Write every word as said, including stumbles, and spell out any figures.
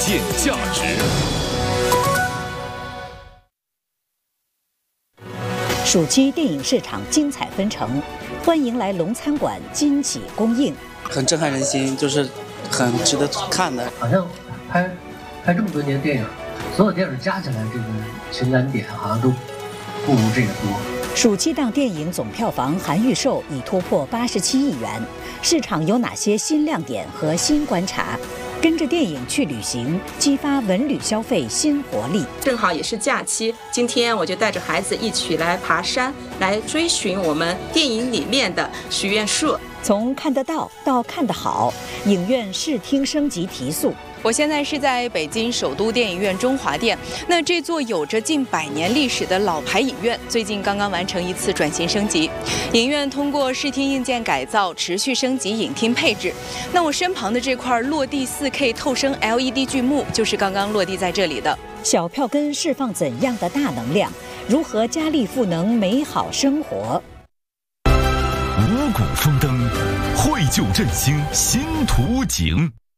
现价值。 暑期电影市场精彩纷呈，欢迎来龙餐馆惊喜公映， 很震撼人心，就是很值得看的。 好像拍拍这么多年电影，所有电影加起来，这个情感点好像都不如这个多。 暑期档电影总票房含预售已突破八十七亿元，市场有哪些新亮点和新观察？跟着电影去旅行，激发文旅消费新活力。 正好也是假期，今天我就带着孩子一起来爬山，来追寻我们电影里面的许愿树。 从看得到到看得好，影院视听升级提速。 我现在是在北京首都电影院中华店，那这座有着近百年历史的老牌影院，最近刚刚完成一次转型升级。影院通过视听硬件改造，持续升级影厅配置。那我身旁的这块落地 四K 透声 L E D 巨幕，就是刚刚落地在这里的。 小票根释放怎样的大能量？如何加力赋能美好生活？ 五谷丰登，绘就振兴新图景。